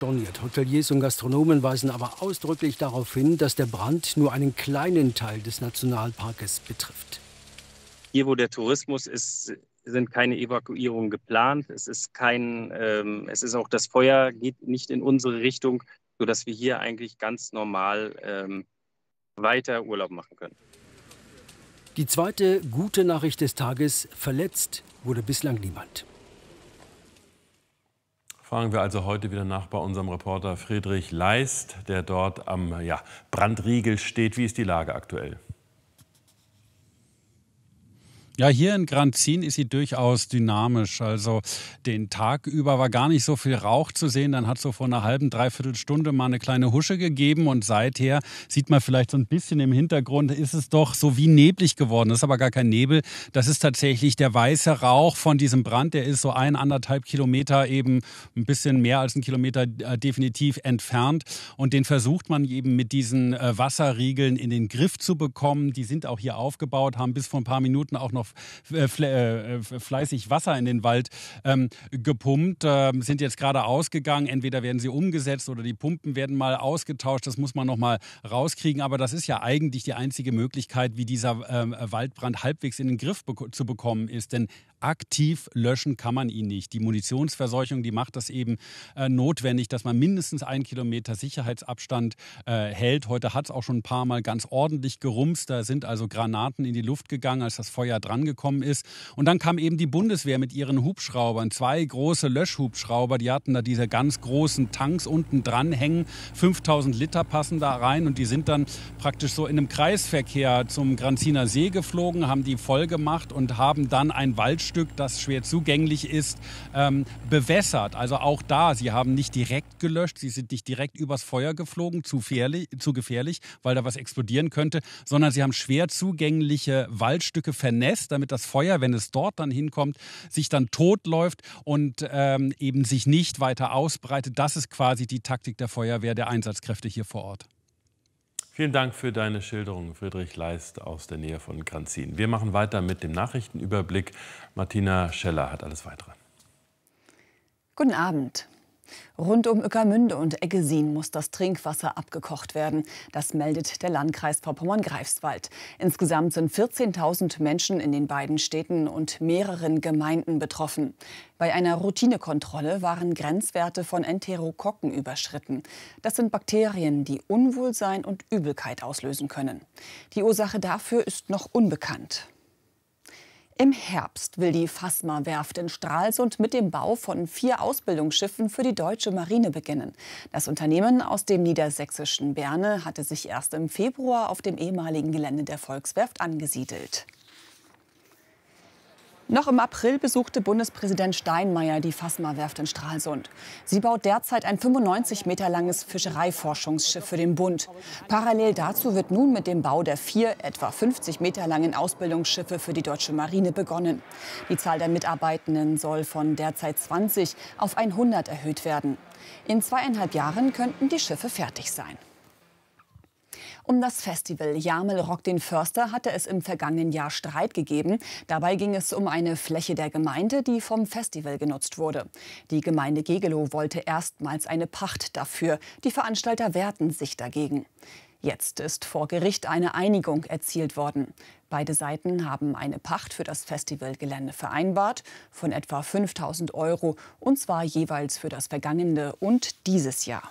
Storniert. Hoteliers und Gastronomen weisen aber ausdrücklich darauf hin, dass der Brand nur einen kleinen Teil des Nationalparkes betrifft. Hier, wo der Tourismus ist, sind keine Evakuierungen geplant. Es ist auch das Feuer geht nicht in unsere Richtung, sodass wir hier eigentlich ganz normal weiter Urlaub machen können. Die zweite gute Nachricht des Tages: verletzt wurde bislang niemand. Fragen wir also heute wieder nach bei unserem Reporter Friedrich Leist, der dort am Brandriegel steht. Wie ist die Lage aktuell? Ja, hier in Granzin ist sie durchaus dynamisch. Also den Tag über war gar nicht so viel Rauch zu sehen. Dann hat es so vor einer halben, dreiviertel Stunde mal eine kleine Husche gegeben. Und seither sieht man vielleicht so ein bisschen im Hintergrund, ist es doch so wie neblig geworden. Das ist aber gar kein Nebel. Das ist tatsächlich der weiße Rauch von diesem Brand. Der ist so 1,5 Kilometer, eben ein bisschen mehr als 1 Kilometer definitiv entfernt. Und den versucht man eben mit diesen Wasserriegeln in den Griff zu bekommen. Die sind auch hier aufgebaut, haben bis vor ein paar Minuten auch noch fleißig Wasser in den Wald gepumpt, sind jetzt gerade ausgegangen. Entweder werden sie umgesetzt oder die Pumpen werden mal ausgetauscht. Das muss man noch mal rauskriegen. Aber das ist ja eigentlich die einzige Möglichkeit, wie dieser Waldbrand halbwegs in den Griff zu bekommen ist. Denn aktiv löschen kann man ihn nicht. Die Munitionsverseuchung, die macht das eben notwendig, dass man mindestens 1 Kilometer Sicherheitsabstand hält. Heute hat es auch schon ein paar Mal ganz ordentlich gerumst. Da sind also Granaten in die Luft gegangen, als das Feuer drangekommen ist. Und dann kam eben die Bundeswehr mit ihren Hubschraubern. 2 große Löschhubschrauber, die hatten da diese ganz großen Tanks unten dran hängen. 5000 Liter passen da rein und die sind dann praktisch so in einem Kreisverkehr zum Granziner See geflogen, haben die voll gemacht und haben dann ein Waldstück, das schwer zugänglich ist, bewässert. Also auch da, sie haben nicht direkt gelöscht, sie sind nicht direkt übers Feuer geflogen, zu gefährlich, weil da was explodieren könnte, sondern sie haben schwer zugängliche Waldstücke vernässt, damit das Feuer, wenn es dort dann hinkommt, sich dann totläuft und eben sich nicht weiter ausbreitet. Das ist quasi die Taktik der Feuerwehr, der Einsatzkräfte hier vor Ort. Vielen Dank für deine Schilderung, Friedrich Leist aus der Nähe von Granzin. Wir machen weiter mit dem Nachrichtenüberblick. Martina Scheller hat alles Weitere. Guten Abend. Rund um Ueckermünde und Eggesin muss das Trinkwasser abgekocht werden. Das meldet der Landkreis Vorpommern-Greifswald. Insgesamt sind 14.000 Menschen in den beiden Städten und mehreren Gemeinden betroffen. Bei einer Routinekontrolle waren Grenzwerte von Enterokokken überschritten. Das sind Bakterien, die Unwohlsein und Übelkeit auslösen können. Die Ursache dafür ist noch unbekannt. Im Herbst will die Fasma-Werft in Stralsund mit dem Bau von 4 Ausbildungsschiffen für die deutsche Marine beginnen. Das Unternehmen aus dem niedersächsischen Berne hatte sich erst im Februar auf dem ehemaligen Gelände der Volkswerft angesiedelt. Noch im April besuchte Bundespräsident Steinmeier die Fasma-Werft in Stralsund. Sie baut derzeit ein 95 Meter langes Fischereiforschungsschiff für den Bund. Parallel dazu wird nun mit dem Bau der 4 etwa 50 Meter langen Ausbildungsschiffe für die deutsche Marine begonnen. Die Zahl der Mitarbeitenden soll von derzeit 20 auf 100 erhöht werden. In 2,5 Jahren könnten die Schiffe fertig sein. Um das Festival Jamel rockt den Förster hatte es im vergangenen Jahr Streit gegeben. Dabei ging es um eine Fläche der Gemeinde, die vom Festival genutzt wurde. Die Gemeinde Gegelow wollte erstmals eine Pacht dafür. Die Veranstalter wehrten sich dagegen. Jetzt ist vor Gericht eine Einigung erzielt worden. Beide Seiten haben eine Pacht für das Festivalgelände vereinbart von etwa 5.000 €, und zwar jeweils für das vergangene und dieses Jahr.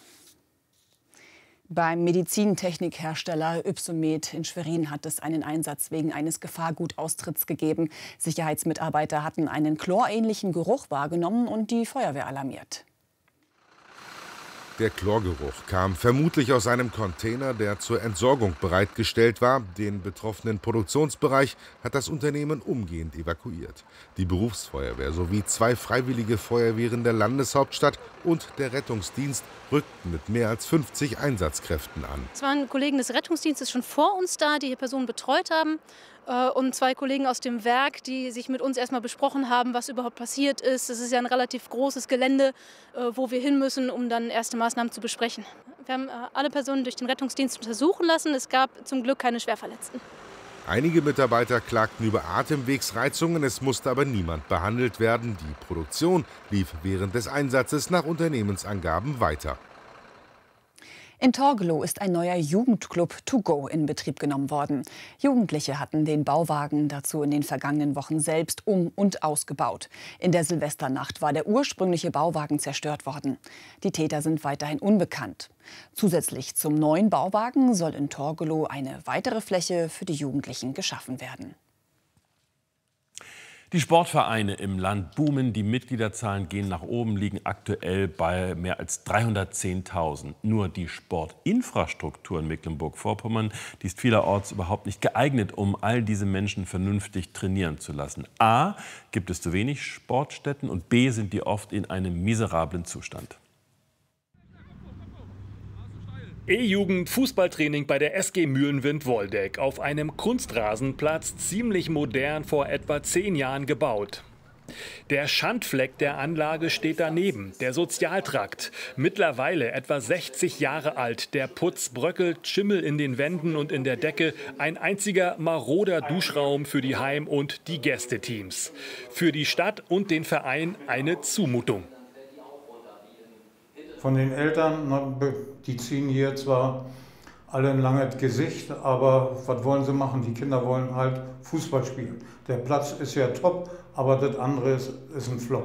Beim Medizintechnikhersteller Ypsomed in Schwerin hat es einen Einsatz wegen eines Gefahrgutaustritts gegeben. Sicherheitsmitarbeiter hatten einen chlorähnlichen Geruch wahrgenommen und die Feuerwehr alarmiert. Der Chlorgeruch kam vermutlich aus einem Container, der zur Entsorgung bereitgestellt war. Den betroffenen Produktionsbereich hat das Unternehmen umgehend evakuiert. Die Berufsfeuerwehr sowie 2 freiwillige Feuerwehren der Landeshauptstadt und der Rettungsdienst rückten mit mehr als 50 Einsatzkräften an. Es waren Kollegen des Rettungsdienstes schon vor uns da, die hier Personen betreut haben. Und 2 Kollegen aus dem Werk, die sich mit uns erstmal besprochen haben, was überhaupt passiert ist. Es ist ja ein relativ großes Gelände, wo wir hin müssen, um dann erste Maßnahmen zu besprechen. Wir haben alle Personen durch den Rettungsdienst untersuchen lassen. Es gab zum Glück keine Schwerverletzten. Einige Mitarbeiter klagten über Atemwegsreizungen, es musste aber niemand behandelt werden. Die Produktion lief während des Einsatzes nach Unternehmensangaben weiter. In Torgelow ist ein neuer Jugendclub To Go in Betrieb genommen worden. Jugendliche hatten den Bauwagen dazu in den vergangenen Wochen selbst um- und ausgebaut. In der Silvesternacht war der ursprüngliche Bauwagen zerstört worden. Die Täter sind weiterhin unbekannt. Zusätzlich zum neuen Bauwagen soll in Torgelow eine weitere Fläche für die Jugendlichen geschaffen werden. Die Sportvereine im Land boomen, die Mitgliederzahlen gehen nach oben, liegen aktuell bei mehr als 310.000. Nur die Sportinfrastruktur in Mecklenburg-Vorpommern, die ist vielerorts überhaupt nicht geeignet, um all diese Menschen vernünftig trainieren zu lassen. A, gibt es zu wenig Sportstätten und B, sind die oft in einem miserablen Zustand. E-Jugend-Fußballtraining bei der SG Mühlenwind-Woldeck auf einem Kunstrasenplatz, ziemlich modern, vor etwa 10 Jahren gebaut. Der Schandfleck der Anlage steht daneben, der Sozialtrakt. Mittlerweile etwa 60 Jahre alt. Der Putz bröckelt, Schimmel in den Wänden und in der Decke. Ein einziger maroder Duschraum für die Heim- und die Gästeteams. Für die Stadt und den Verein eine Zumutung. Von den Eltern, die ziehen hier zwar alle ein langes Gesicht, aber was wollen sie machen? Die Kinder wollen halt Fußball spielen. Der Platz ist ja top, aber das andere ist ein Flop.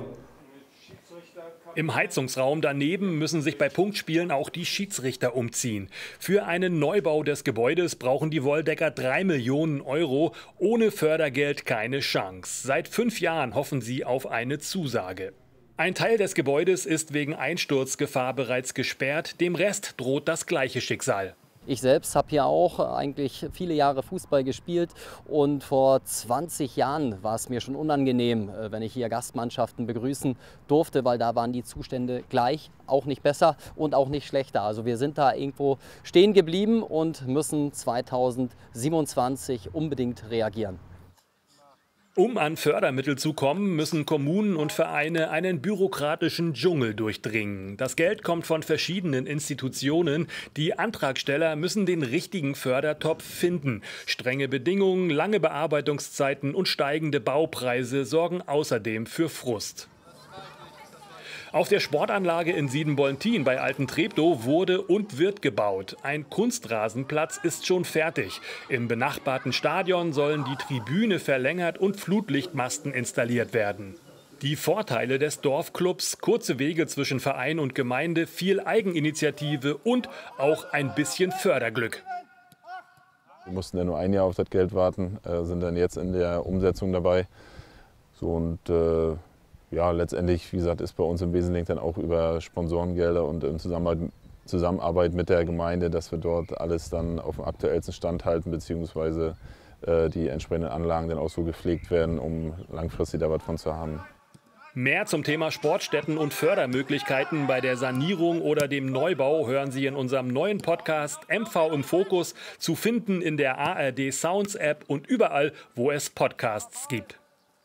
Im Heizungsraum daneben müssen sich bei Punktspielen auch die Schiedsrichter umziehen. Für einen Neubau des Gebäudes brauchen die Woldecker 3 Millionen Euro. Ohne Fördergeld keine Chance. Seit 5 Jahren hoffen sie auf eine Zusage. Ein Teil des Gebäudes ist wegen Einsturzgefahr bereits gesperrt, dem Rest droht das gleiche Schicksal. Ich selbst habe hier auch eigentlich viele Jahre Fußball gespielt und vor 20 Jahren war es mir schon unangenehm, wenn ich hier Gastmannschaften begrüßen durfte, weil da waren die Zustände gleich, auch nicht besser und auch nicht schlechter. Also wir sind da irgendwo stehen geblieben und müssen 2027 unbedingt reagieren. Um an Fördermittel zu kommen, müssen Kommunen und Vereine einen bürokratischen Dschungel durchdringen. Das Geld kommt von verschiedenen Institutionen. Die Antragsteller müssen den richtigen Fördertopf finden. Strenge Bedingungen, lange Bearbeitungszeiten und steigende Baupreise sorgen außerdem für Frust. Auf der Sportanlage in Siebenbollentin bei Altentreptow wurde und wird gebaut. Ein Kunstrasenplatz ist schon fertig. Im benachbarten Stadion sollen die Tribüne verlängert und Flutlichtmasten installiert werden. Die Vorteile des Dorfclubs: kurze Wege zwischen Verein und Gemeinde, viel Eigeninitiative und auch ein bisschen Förderglück. Wir mussten ja nur ein Jahr auf das Geld warten, sind dann jetzt in der Umsetzung dabei. So und ja, letztendlich, wie gesagt, ist bei uns im Wesentlichen dann auch über Sponsorengelder und in Zusammenarbeit mit der Gemeinde, dass wir dort alles dann auf dem aktuellsten Stand halten, beziehungsweise die entsprechenden Anlagen dann auch so gepflegt werden, um langfristig da was von zu haben. Mehr zum Thema Sportstätten und Fördermöglichkeiten bei der Sanierung oder dem Neubau hören Sie in unserem neuen Podcast MV im Fokus, zu finden in der ARD Sounds App und überall, wo es Podcasts gibt.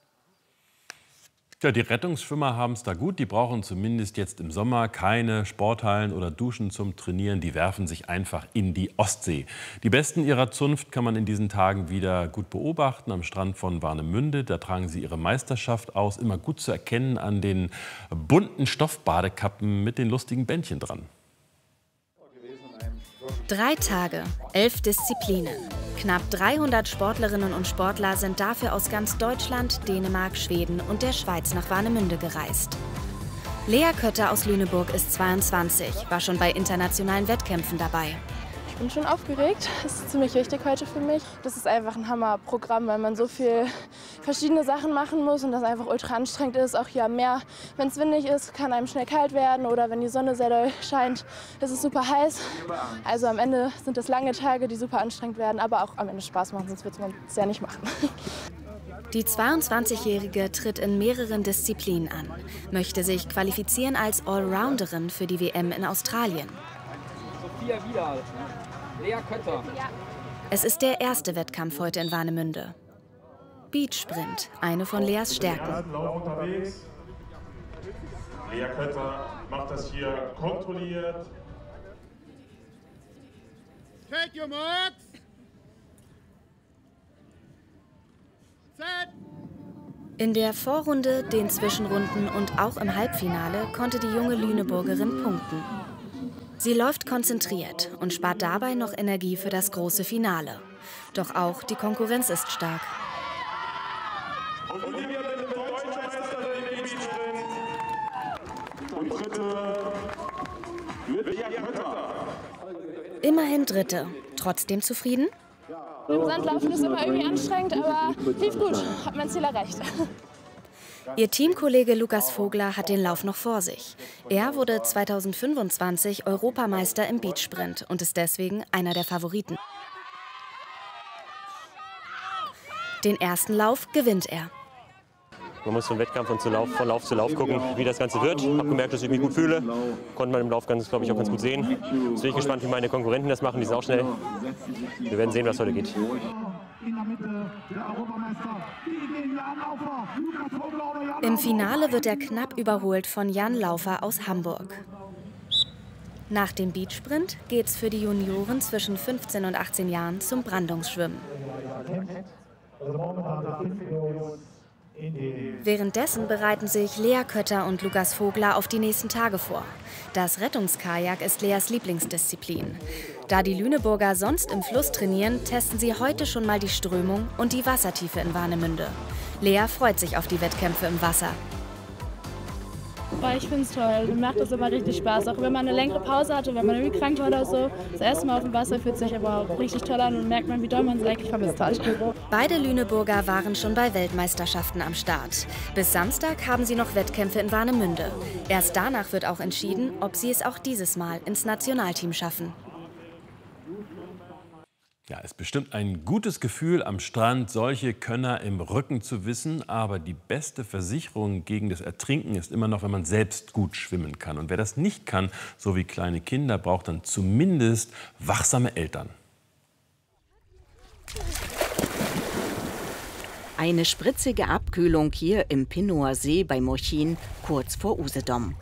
Ja, die Rettungsschwimmer haben es da gut. Die brauchen zumindest jetzt im Sommer keine Sporthallen oder Duschen zum Trainieren. Die werfen sich einfach in die Ostsee. Die Besten ihrer Zunft kann man in diesen Tagen wieder gut beobachten am Strand von Warnemünde. Da tragen sie ihre Meisterschaft aus. Immer gut zu erkennen an den bunten Stoffbadekappen mit den lustigen Bändchen dran. 3 Tage, 11 Disziplinen. Knapp 300 Sportlerinnen und Sportler sind dafür aus ganz Deutschland, Dänemark, Schweden und der Schweiz nach Warnemünde gereist. Lea Kötter aus Lüneburg ist 22, war schon bei internationalen Wettkämpfen dabei. Ich bin schon aufgeregt. Das ist ziemlich wichtig heute für mich. Das ist einfach ein Hammerprogramm, weil man so viel verschiedene Sachen machen muss und das einfach ultra anstrengend ist. Auch hier am Meer, wenn es windig ist, kann einem schnell kalt werden oder wenn die Sonne sehr doll scheint, ist es super heiß. Also am Ende sind das lange Tage, die super anstrengend werden, aber auch am Ende Spaß machen, sonst würde man es ja nicht machen. Die 22-Jährige tritt in mehreren Disziplinen an, möchte sich qualifizieren als Allrounderin für die WM in Australien. Sophia Wiedal, Lea Kötter. Es ist der erste Wettkampf heute in Warnemünde. Beachsprint, eine von Leas Stärken. Unterwegs. Lea Kötter macht das hier kontrolliert. Take your marks. In der Vorrunde, den Zwischenrunden und auch im Halbfinale konnte die junge Lüneburgerin punkten. Sie läuft konzentriert und spart dabei noch Energie für das große Finale. Doch auch die Konkurrenz ist stark. Immerhin Dritte. Trotzdem zufrieden? Im Sandlaufen ist immer irgendwie anstrengend, aber lief gut. Hat mein Ziel erreicht. Ihr Teamkollege Lukas Vogler hat den Lauf noch vor sich. Er wurde 2025 Europameister im Beachsprint und ist deswegen einer der Favoriten. Den ersten Lauf gewinnt er. Man muss vom Wettkampf und von Lauf zu Lauf gucken, wie das Ganze wird. Ich habe gemerkt, dass ich mich gut fühle. Konnte man im Lauf, glaube ich, auch ganz gut sehen. Jetzt bin ich gespannt, wie meine Konkurrenten das machen. Die sind auch schnell. Wir werden sehen, was heute geht. Im Finale wird er knapp überholt von Jan Laufer aus Hamburg. Nach dem Beachsprint geht's für die Junioren zwischen 15 und 18 Jahren zum Brandungsschwimmen. Währenddessen bereiten sich Lea Kötter und Lukas Vogler auf die nächsten Tage vor. Das Rettungskajak ist Leas Lieblingsdisziplin. Da die Lüneburger sonst im Fluss trainieren, testen sie heute schon mal die Strömung und die Wassertiefe in Warnemünde. Lea freut sich auf die Wettkämpfe im Wasser. Ich finde es toll. Mir macht das immer richtig Spaß. Auch wenn man eine längere Pause hatte, wenn man irgendwie krank war oder so. Das erste Mal auf dem Wasser fühlt sich aber auch richtig toll an und merkt man, wie doll man es eigentlich vermisst hat. Beide Lüneburger waren schon bei Weltmeisterschaften am Start. Bis Samstag haben sie noch Wettkämpfe in Warnemünde. Erst danach wird auch entschieden, ob sie es auch dieses Mal ins Nationalteam schaffen. Ja, es ist bestimmt ein gutes Gefühl, am Strand solche Könner im Rücken zu wissen. Aber die beste Versicherung gegen das Ertrinken ist immer noch, wenn man selbst gut schwimmen kann. Und wer das nicht kann, so wie kleine Kinder, braucht dann zumindest wachsame Eltern. Eine spritzige Abkühlung hier im Pinnower See bei Murchin, kurz vor Usedom.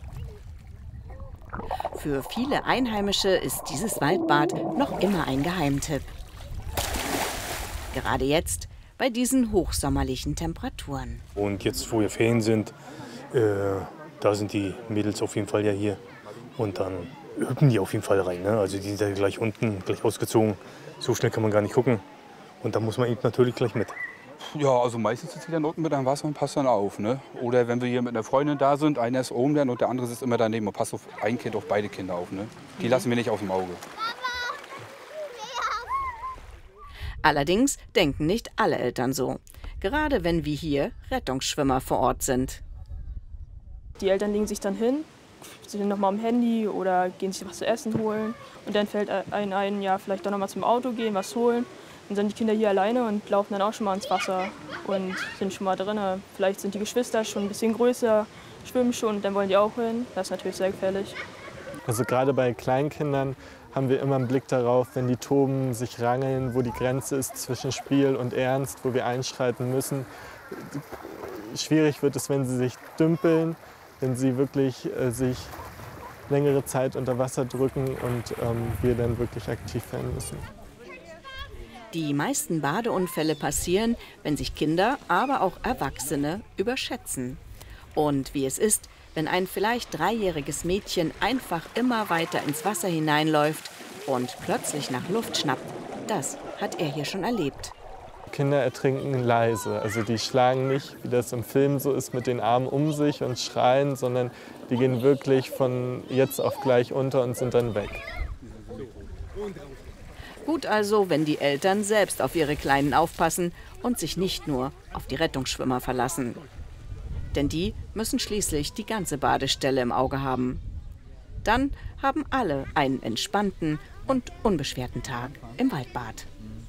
Für viele Einheimische ist dieses Waldbad noch immer ein Geheimtipp. Gerade jetzt, bei diesen hochsommerlichen Temperaturen. Und jetzt, wo wir Ferien sind, da sind die Mädels auf jeden Fall ja hier. Und dann hüpfen die auf jeden Fall rein. Ne? Also die sind ja gleich unten, gleich ausgezogen. So schnell kann man gar nicht gucken. Und da muss man eben natürlich gleich mit. Ja, also meistens sitzt der unten mit einem Wasser und passt dann auf. Ne? Oder wenn wir hier mit einer Freundin da sind, einer ist oben dann und der andere sitzt immer daneben und passt auf ein Kind, auf beide Kinder auf. Ne? Die lassen wir nicht aus dem Auge. Allerdings denken nicht alle Eltern so. Gerade wenn wie hier Rettungsschwimmer vor Ort sind. Die Eltern legen sich dann hin, sind noch mal am Handy oder gehen sich was zu essen holen. Und dann fällt einem ein, ja, vielleicht doch noch mal zum Auto gehen, was holen. Dann sind die Kinder hier alleine und laufen dann auch schon mal ins Wasser und sind schon mal drin. Vielleicht sind die Geschwister schon ein bisschen größer, schwimmen schon und dann wollen die auch hin. Das ist natürlich sehr gefährlich. Also gerade bei Kleinkindern haben wir immer einen Blick darauf, wenn die toben, sich rangeln, wo die Grenze ist zwischen Spiel und Ernst, wo wir einschreiten müssen. Schwierig wird es, wenn sie sich dümpeln, wenn sie wirklich sich längere Zeit unter Wasser drücken und wir dann wirklich aktiv werden müssen. Die meisten Badeunfälle passieren, wenn sich Kinder, aber auch Erwachsene überschätzen. Und wie es ist, wenn ein vielleicht 3-jähriges Mädchen einfach immer weiter ins Wasser hineinläuft und plötzlich nach Luft schnappt, das hat er hier schon erlebt. Kinder ertrinken leise, also die schlagen nicht, wie das im Film so ist, mit den Armen um sich und schreien, sondern die gehen wirklich von jetzt auf gleich unter und sind dann weg. Gut also, wenn die Eltern selbst auf ihre Kleinen aufpassen und sich nicht nur auf die Rettungsschwimmer verlassen. Denn die müssen schließlich die ganze Badestelle im Auge haben. Dann haben alle einen entspannten und unbeschwerten Tag im Waldbad.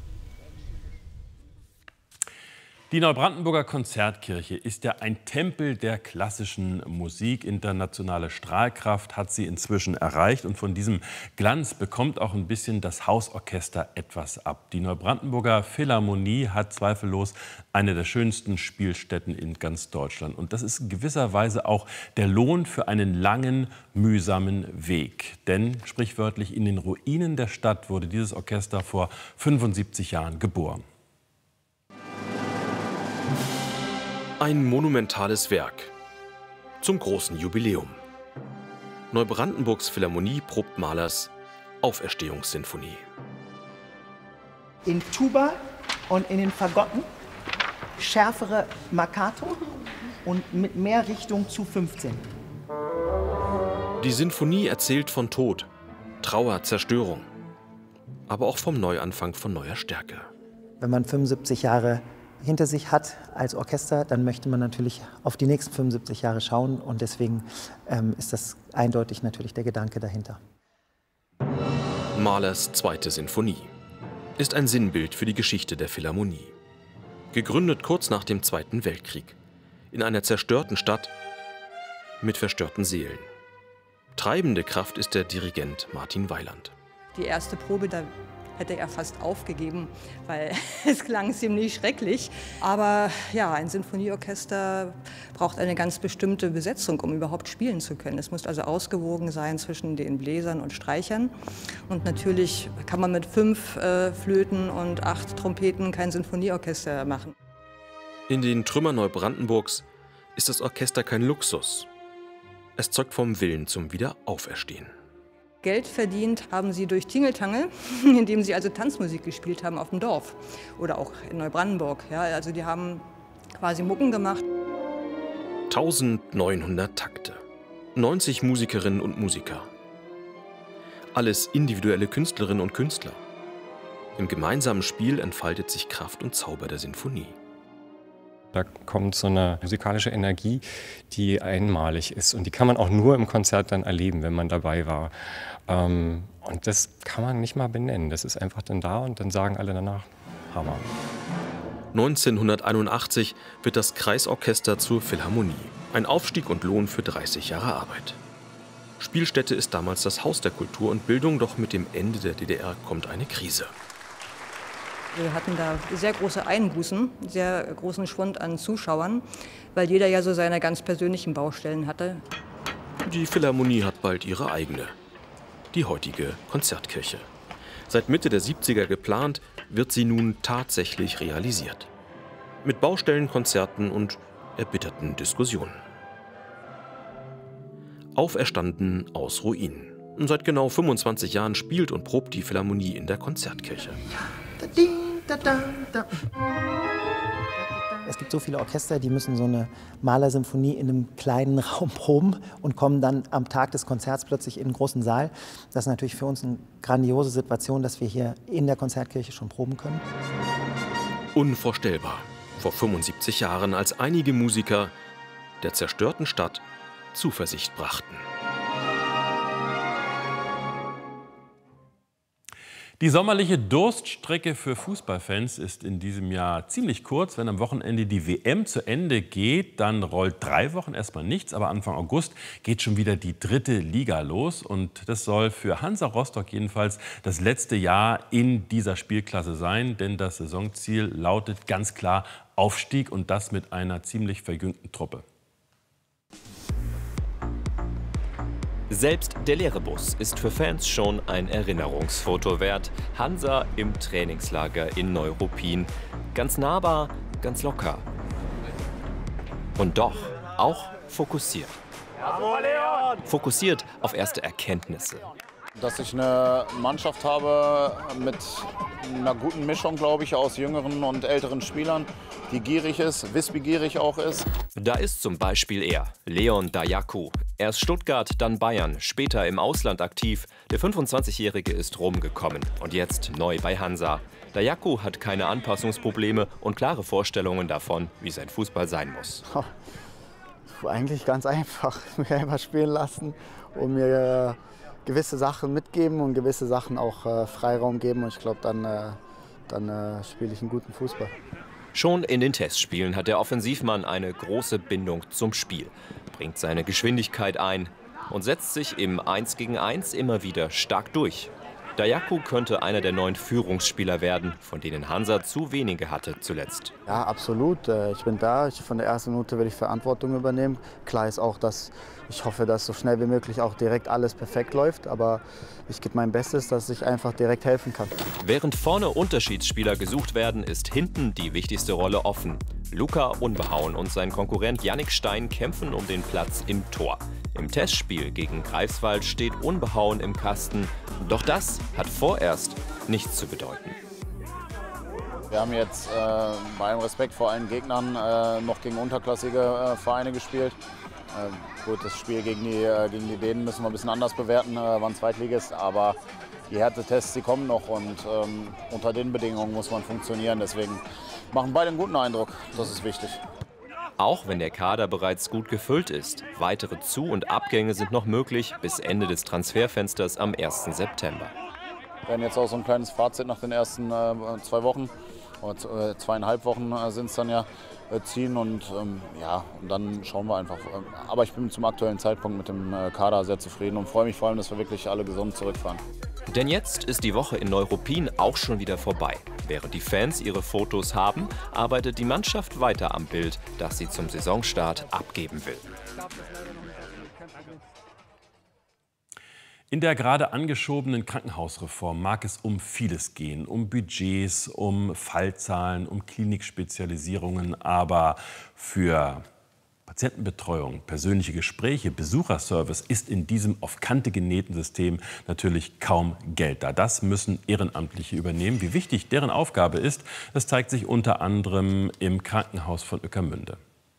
Die Neubrandenburger Konzertkirche ist ja ein Tempel der klassischen Musik. Internationale Strahlkraft hat sie inzwischen erreicht. Und von diesem Glanz bekommt auch ein bisschen das Hausorchester etwas ab. Die Neubrandenburger Philharmonie hat zweifellos eine der schönsten Spielstätten in ganz Deutschland. Und das ist in gewisser Weise auch der Lohn für einen langen, mühsamen Weg. Denn sprichwörtlich in den Ruinen der Stadt wurde dieses Orchester vor 75 Jahren geboren. Ein monumentales Werk zum großen Jubiläum. Neubrandenburgs Philharmonie probt Mahlers Auferstehungssinfonie. In Tuba und in den Fagotten schärfere Marcato und mit mehr Richtung zu 15. Die Sinfonie erzählt von Tod, Trauer, Zerstörung, aber auch vom Neuanfang von neuer Stärke. Wenn man 75 Jahre hinter sich hat als Orchester, dann möchte man natürlich auf die nächsten 75 Jahre schauen und deswegen ist das eindeutig natürlich der Gedanke dahinter. Mahlers zweite Sinfonie ist ein Sinnbild für die Geschichte der Philharmonie. Gegründet kurz nach dem Zweiten Weltkrieg, in einer zerstörten Stadt mit verstörten Seelen. Treibende Kraft ist der Dirigent Martin Weiland. Die erste Probe, da hätte er fast aufgegeben, weil es klang ziemlich schrecklich. Aber ja, ein Sinfonieorchester braucht eine ganz bestimmte Besetzung, um überhaupt spielen zu können. Es muss also ausgewogen sein zwischen den Bläsern und Streichern. Und natürlich kann man mit 5 Flöten und 8 Trompeten kein Sinfonieorchester machen. In den Trümmern Neubrandenburgs ist das Orchester kein Luxus. Es zeugt vom Willen zum Wiederauferstehen. Geld verdient haben sie durch Tingeltangel, indem sie also Tanzmusik gespielt haben auf dem Dorf oder auch in Neubrandenburg. Ja, also die haben quasi Mucken gemacht. 1900 Takte, 90 Musikerinnen und Musiker. Alles individuelle Künstlerinnen und Künstler. Im gemeinsamen Spiel entfaltet sich Kraft und Zauber der Sinfonie. Da kommt so eine musikalische Energie, die einmalig ist. Und die kann man auch nur im Konzert dann erleben, wenn man dabei war. Und das kann man nicht mal benennen. Das ist einfach dann da und dann sagen alle danach, Hammer. 1981 wird das Kreisorchester zur Philharmonie. Ein Aufstieg und Lohn für 30 Jahre Arbeit. Spielstätte ist damals das Haus der Kultur und Bildung, doch mit dem Ende der DDR kommt eine Krise. Wir hatten da sehr große Einbußen, sehr großen Schwund an Zuschauern, weil jeder ja so seine ganz persönlichen Baustellen hatte. Die Philharmonie hat bald ihre eigene, die heutige Konzertkirche. Seit Mitte der 70er geplant, wird sie nun tatsächlich realisiert. Mit Baustellen, Konzerten und erbitterten Diskussionen. Auferstanden aus Ruinen. Und seit genau 25 Jahren spielt und probt die Philharmonie in der Konzertkirche. Es gibt so viele Orchester, die müssen so eine Mahler-Symphonie in einem kleinen Raum proben und kommen dann am Tag des Konzerts plötzlich in einen großen Saal. Das ist natürlich für uns eine grandiose Situation, dass wir hier in der Konzertkirche schon proben können. Unvorstellbar. Vor 75 Jahren, als einige Musiker der zerstörten Stadt Zuversicht brachten. Die sommerliche Durststrecke für Fußballfans ist in diesem Jahr ziemlich kurz. Wenn am Wochenende die WM zu Ende geht, dann rollt 3 Wochen erstmal nichts. Aber Anfang August geht schon wieder die 3. Liga los. Und das soll für Hansa Rostock jedenfalls das letzte Jahr in dieser Spielklasse sein. Denn das Saisonziel lautet ganz klar Aufstieg und das mit einer ziemlich verjüngten Truppe. Selbst der leere Bus ist für Fans schon ein Erinnerungsfoto wert. Hansa im Trainingslager in Neuruppin. Ganz nahbar, ganz locker. Und doch auch fokussiert. Fokussiert auf erste Erkenntnisse. Dass ich eine Mannschaft habe mit einer guten Mischung, glaube ich, aus jüngeren und älteren Spielern, die gierig ist, wissbegierig auch ist. Da ist zum Beispiel er, Leon Dajaku. Erst Stuttgart, dann Bayern, später im Ausland aktiv. Der 25-Jährige ist rumgekommen und jetzt neu bei Hansa. Dajaku hat keine Anpassungsprobleme und klare Vorstellungen davon, wie sein Fußball sein muss. Eigentlich ganz einfach, mich einfach spielen lassen und mir gewisse Sachen mitgeben und gewisse Sachen auch Freiraum geben. Und ich glaube, dann spiele ich einen guten Fußball. Schon in den Testspielen hat der Offensivmann eine große Bindung zum Spiel, bringt seine Geschwindigkeit ein und setzt sich im 1 gegen 1 immer wieder stark durch. Dajaku könnte einer der 9 Führungsspieler werden, von denen Hansa zu wenige hatte zuletzt. Ja, absolut. Ich bin da. Von der ersten Minute will ich Verantwortung übernehmen. Klar ist auch, dass ich hoffe, dass so schnell wie möglich auch direkt alles perfekt läuft. Aber ich gebe mein Bestes, dass ich einfach direkt helfen kann. Während vorne Unterschiedsspieler gesucht werden, ist hinten die wichtigste Rolle offen. Luca Unbehauen und sein Konkurrent Yannick Stein kämpfen um den Platz im Tor. Im Testspiel gegen Greifswald steht Unbehauen im Kasten. Doch das hat vorerst nichts zu bedeuten. Wir haben jetzt bei allem Respekt vor allen Gegnern noch gegen unterklassige Vereine gespielt. Gut, das Spiel gegen die Dänen müssen wir ein bisschen anders bewerten, waren Zweitligist, aber die Härtetests, die kommen noch und unter den Bedingungen muss man funktionieren. Deswegen machen beide einen guten Eindruck, das ist wichtig. Auch wenn der Kader bereits gut gefüllt ist, weitere Zu- und Abgänge sind noch möglich bis Ende des Transferfensters am 1. September. Wir werden jetzt auch so ein kleines Fazit nach den ersten 2 Wochen, oder 2,5 Wochen sind es dann ja, ziehen und ja, und dann schauen wir einfach. Aber ich bin zum aktuellen Zeitpunkt mit dem Kader sehr zufrieden und freue mich vor allem, dass wir wirklich alle gesund zurückfahren. Denn jetzt ist die Woche in Neuruppin auch schon wieder vorbei. Während die Fans ihre Fotos haben, arbeitet die Mannschaft weiter am Bild, das sie zum Saisonstart abgeben will. In der gerade angeschobenen Krankenhausreform mag es um vieles gehen, um Budgets, um Fallzahlen, um Klinikspezialisierungen, aber für Patientenbetreuung, persönliche Gespräche, Besucherservice ist in diesem auf Kante genähten System natürlich kaum Geld da. Das müssen Ehrenamtliche übernehmen. Wie wichtig deren Aufgabe ist, das zeigt sich unter anderem im Krankenhaus von Ueckermünde.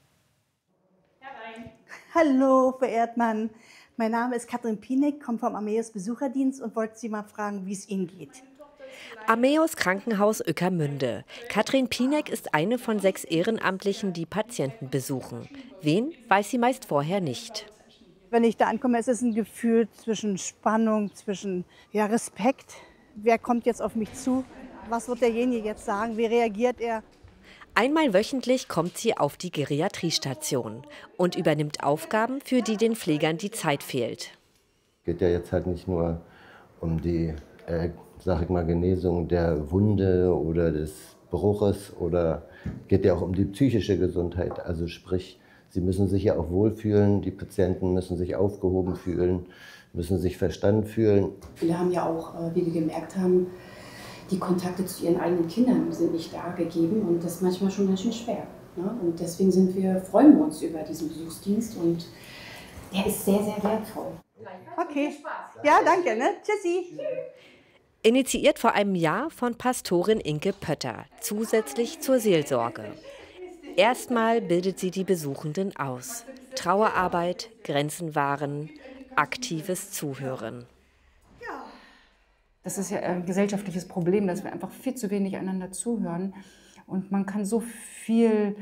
Hallo, verehrt Mann. Mein Name ist Katrin Pienek, komme vom Ameos Besucherdienst und wollte Sie mal fragen, wie es Ihnen geht. Ameos Krankenhaus Ueckermünde. Katrin Pienek ist eine von 6 Ehrenamtlichen, die Patienten besuchen. Wen, weiß sie meist vorher nicht. Wenn ich da ankomme, ist es ein Gefühl zwischen Spannung, zwischen Respekt. Wer kommt jetzt auf mich zu? Was wird derjenige jetzt sagen? Wie reagiert er? Einmal wöchentlich kommt sie auf die Geriatriestation und übernimmt Aufgaben, für die den Pflegern die Zeit fehlt. Es geht ja jetzt halt nicht nur um die sag ich mal, Genesung der Wunde oder des Bruches oder geht ja auch um die psychische Gesundheit. Also sprich, sie müssen sich ja auch wohlfühlen, die Patienten müssen sich aufgehoben fühlen, müssen sich verstanden fühlen. Viele haben ja auch, wie wir gemerkt haben, die Kontakte zu ihren eigenen Kindern sind nicht da gegeben und das ist manchmal schon ganz schön schwer. Ne? Und deswegen freuen wir uns über diesen Besuchsdienst und der ist sehr, sehr wertvoll. Okay, ja, danke, ne? Tschüssi. Initiiert vor einem Jahr von Pastorin Inke Pötter, zusätzlich zur Seelsorge. Erstmal bildet sie die Besuchenden aus. Trauerarbeit, Grenzen wahren, aktives Zuhören. Das ist ja ein gesellschaftliches Problem, dass wir einfach viel zu wenig einander zuhören. Und man kann so viel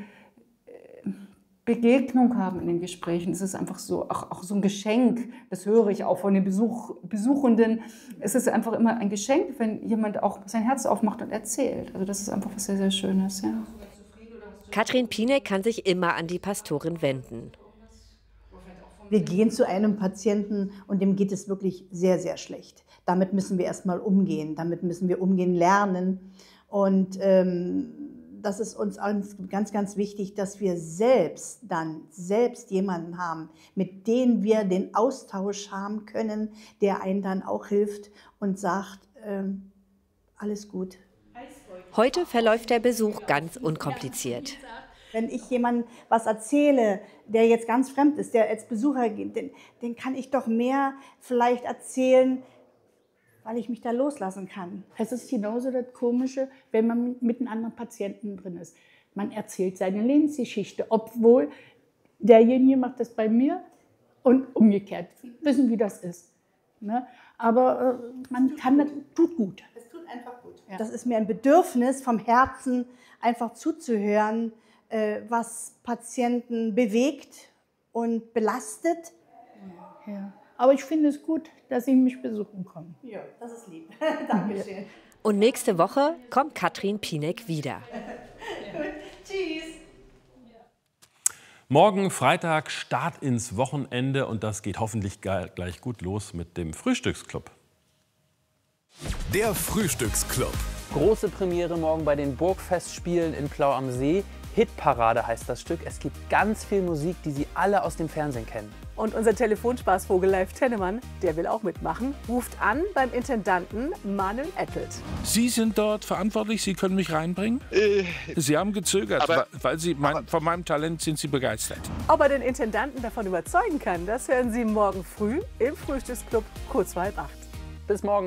Begegnung haben in den Gesprächen. Es ist einfach so, auch so ein Geschenk, das höre ich auch von den Besuchenden. Es ist einfach immer ein Geschenk, wenn jemand auch sein Herz aufmacht und erzählt. Also das ist einfach was sehr, sehr Schönes. Ja. Katrin Pienek kann sich immer an die Pastorin wenden. Wir gehen zu einem Patienten und dem geht es wirklich sehr, sehr schlecht. Damit müssen wir erstmal umgehen, damit müssen wir umgehen lernen. Und das ist uns ganz, ganz wichtig, dass wir selbst jemanden haben, mit dem wir den Austausch haben können, der einen dann auch hilft und sagt, alles gut. Heute verläuft der Besuch ganz unkompliziert. Wenn ich jemandem was erzähle, der jetzt ganz fremd ist, der als Besucher geht, den kann ich doch mehr vielleicht erzählen, weil ich mich da loslassen kann. Es ist genauso das Komische, wenn man mit einem anderen Patienten drin ist. Man erzählt seine Lebensgeschichte, obwohl derjenige macht das bei mir und umgekehrt. Wissen, wie das ist. Ne? Aber man kann, das tut gut. Es tut einfach gut. Ja. Das ist mir ein Bedürfnis vom Herzen, einfach zuzuhören, was Patienten bewegt und belastet. Ja. Aber ich finde es gut, dass Sie mich besuchen kommen. Ja, das ist lieb. Dankeschön. Und nächste Woche kommt Katrin Pienek wieder. Tschüss. Morgen Freitag Start ins Wochenende und das geht hoffentlich gleich gut los mit dem Frühstücksclub. Der Frühstücksclub. Große Premiere morgen bei den Burgfestspielen in Plau am See. Hitparade heißt das Stück. Es gibt ganz viel Musik, die Sie alle aus dem Fernsehen kennen. Und unser Telefonspaßvogel Leif Tennemann, der will auch mitmachen, ruft an beim Intendanten Manuel Ettelt. Sie sind dort verantwortlich, Sie können mich reinbringen? Sie haben gezögert, weil von meinem Talent sind Sie begeistert. Ob er den Intendanten davon überzeugen kann, das hören Sie morgen früh im Frühstücksclub kurz vor 7:30. Bis morgen.